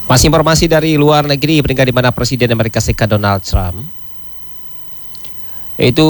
Masih informasi dari luar negeri, peringkat di mana Presiden Amerika Serikat Donald Trump itu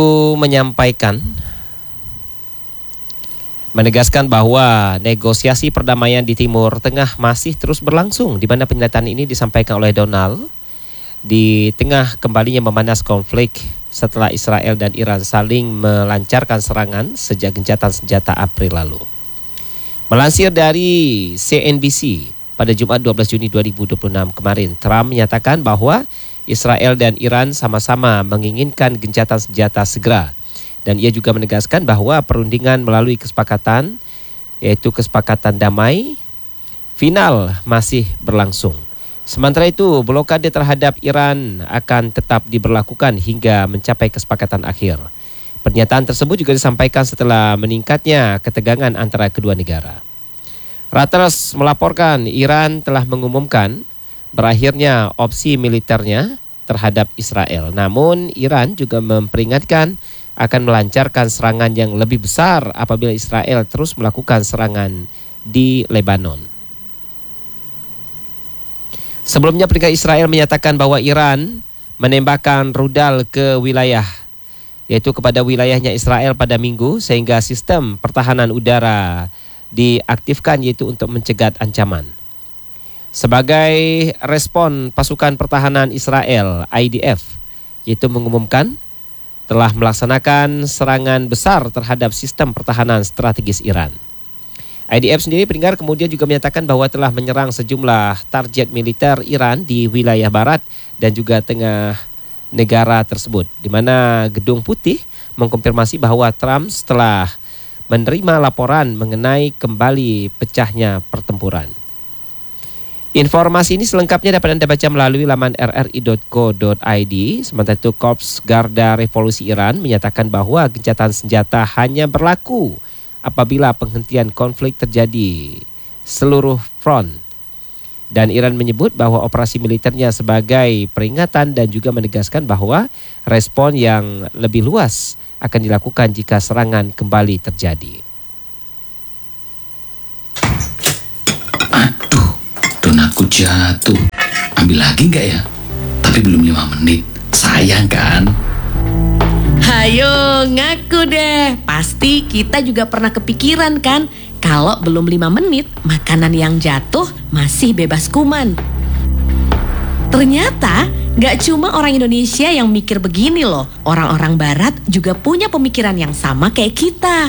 menegaskan bahwa negosiasi perdamaian di Timur Tengah masih terus berlangsung, di mana pernyataan ini disampaikan oleh Donald di tengah kembalinya memanas konflik setelah Israel dan Iran saling melancarkan serangan sejak gencatan senjata April lalu. Melansir dari CNBC, pada Jumat 12 Juni 2026 kemarin, Trump menyatakan bahwa Israel dan Iran sama-sama menginginkan gencatan senjata segera. Dan ia juga menegaskan bahwa perundingan melalui kesepakatan, yaitu kesepakatan damai, final masih berlangsung. Sementara itu, blokade terhadap Iran akan tetap diberlakukan hingga mencapai kesepakatan akhir. Pernyataan tersebut juga disampaikan setelah meningkatnya ketegangan antara kedua negara. Reuters melaporkan Iran telah mengumumkan berakhirnya opsi militernya terhadap Israel. Namun Iran juga memperingatkan akan melancarkan serangan yang lebih besar apabila Israel terus melakukan serangan di Lebanon. Sebelumnya peringkat Israel menyatakan bahwa Iran menembakkan rudal ke wilayah, yaitu kepada wilayahnya Israel pada Minggu, sehingga sistem pertahanan udara diaktifkan, yaitu untuk mencegat ancaman. Sebagai respon, pasukan pertahanan Israel IDF yaitu mengumumkan telah melaksanakan serangan besar terhadap sistem pertahanan strategis Iran. IDF sendiri pendengar kemudian juga menyatakan bahwa telah menyerang sejumlah target militer Iran di wilayah barat dan juga tengah negara tersebut, di mana Gedung Putih mengkonfirmasi bahwa Trump setelah menerima laporan mengenai kembali pecahnya pertempuran. Informasi ini selengkapnya dapat Anda baca melalui laman rri.co.id. Sementara itu, Korps Garda Revolusi Iran menyatakan bahwa gencatan senjata hanya berlaku apabila penghentian konflik terjadi seluruh front. Dan Iran menyebut bahwa operasi militernya sebagai peringatan dan juga menegaskan bahwa respon yang lebih luas akan dilakukan jika serangan kembali terjadi. Aduh, donatku jatuh. Ambil lagi nggak ya? Tapi belum 5 menit. Sayang kan? Hayo ngaku deh. Pasti kita juga pernah kepikiran kan, kalau belum 5 menit makanan yang jatuh masih bebas kuman. Ternyata gak cuma orang Indonesia yang mikir begini loh. Orang-orang barat juga punya pemikiran yang sama kayak kita.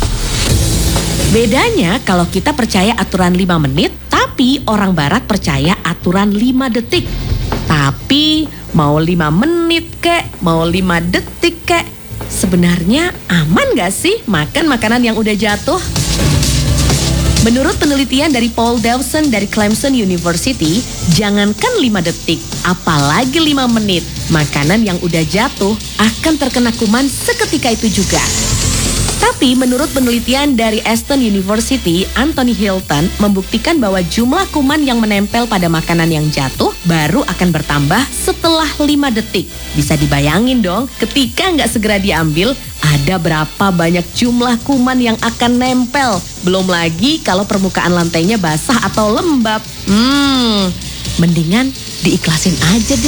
Bedanya kalau kita percaya aturan 5 menit, tapi orang barat percaya aturan 5 detik. Tapi mau 5 menit kek, mau 5 detik kek, sebenarnya aman gak sih makan makanan yang udah jatuh? Menurut penelitian dari Paul Dawson dari Clemson University, jangankan 5 detik, apalagi 5 menit, makanan yang udah jatuh akan terkena kuman seketika itu juga. Tapi menurut penelitian dari Aston University, Anthony Hilton membuktikan bahwa jumlah kuman yang menempel pada makanan yang jatuh baru akan bertambah setelah 5 detik. Bisa dibayangin dong, ketika nggak segera diambil, ada berapa banyak jumlah kuman yang akan nempel. Belum lagi kalau permukaan lantainya basah atau lembab. Mendingan diikhlasin aja deh.